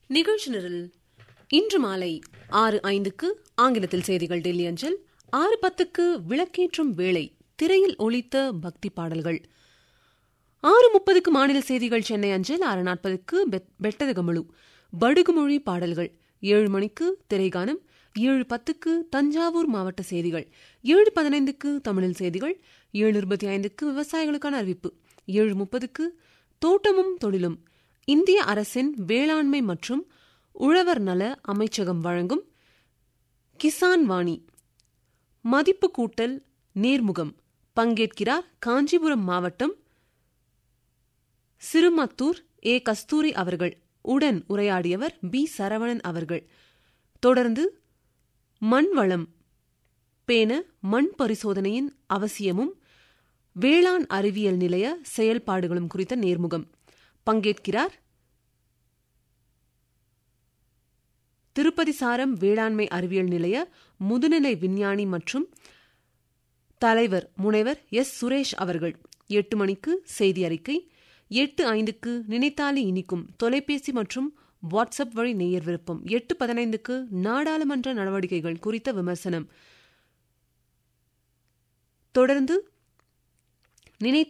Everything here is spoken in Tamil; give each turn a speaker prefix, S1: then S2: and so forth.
S1: நிகழ்ச்சி நிரல் இன்று மாலை 6:05 ஆங்கிலத்தில் செய்திகள் டெல்லி அஞ்சல், 6:10 விளக்கேற்றும் வேளை, திரையில் ஒலித்த பக்தி பாடல்கள், 6:30 மாநில செய்திகள் சென்னை அஞ்சல், 6:40 பெட்டதகமுழு படுகுமொழி பாடல்கள், 7 மணிக்கு திரைகானம், 7:10 தஞ்சாவூர் மாவட்ட செய்திகள், 7:15 தமிழில் செய்திகள், 7:25 விவசாயிகளுக்கான அறிவிப்பு, 7:30 தோட்டமும் தொழிலும், இந்திய அரசின் வேளாண்மை மற்றும் உழவர் நல அமைச்சகம் வழங்கும் கிசான் வாணி மதிப்பு கூட்டல் நேர்முகம். பங்கேற்கிறார் காஞ்சிபுரம் மாவட்டம் சிறுமத்தூர் ஏ. கஸ்தூரி அவர்கள். உடன் உரையாடியவர் பி. சரவணன் அவர்கள். தொடர்ந்து மண் வளம் பேண மண் பரிசோதனையின் அவசியமும் வேளாண் அறிவியல் நிலைய செயல்பாடுகளும் குறித்த நேர்முகம். பங்கேற்கிறார் திருப்பதி சாரம் வேளாண்மை அறிவியல் நிலைய முதுநிலை விஞ்ஞானி மற்றும் தலைவர் முனைவர் எஸ். சுரேஷ் அவர்கள். 8 மணிக்கு செய்தி அறிக்கை, 8:05 நினைத்தாலே இனிக்கும் தொலைபேசி மற்றும் வாட்ஸ்அப் வழி நேயர் விருப்பம், 8:15 நாடாளுமன்ற நடவடிக்கைகள் குறித்த விமர்சனம். தொடர்ந்து